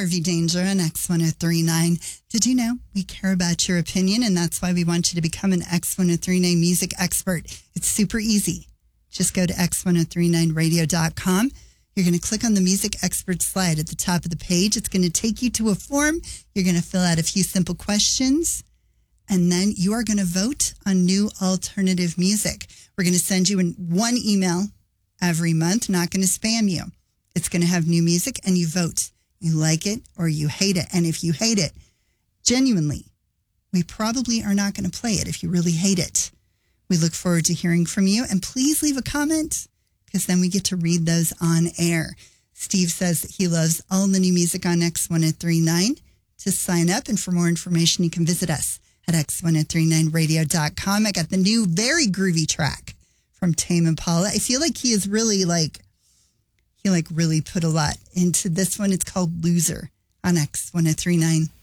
Harvey Danger on X1039. Did you know we care about your opinion, and that's why we want you to become an X1039 music expert? It's super easy. Just go to X1039radio.com. You're going to click on the music expert slide at the top of the page. It's going to take you to a form. You're going to fill out a few simple questions, and then you are going to vote on new alternative music. We're going to send you one email every month, not going to spam you. It's going to have new music, and you vote. You like it or you hate it. And if you hate it, genuinely, we probably are not going to play it if you really hate it. We look forward to hearing from you. And please leave a comment, because then we get to read those on air. Steve says that he loves all the new music on X1039. To sign up and for more information, you can visit us at X1039radio.com. I got the new, very groovy track from Tame Impala. I feel like he is really really put a lot into this one. It's called Loser on X1039.